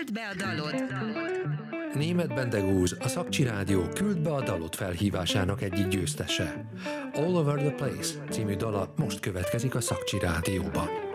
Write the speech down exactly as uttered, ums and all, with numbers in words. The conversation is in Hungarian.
Küld be a dalod! Németh Bendegúz, a Szakcsi Rádió Küld be a dalod felhívásának egyik győztese. All Over the Place című dala most következik a Szakcsi Rádióba.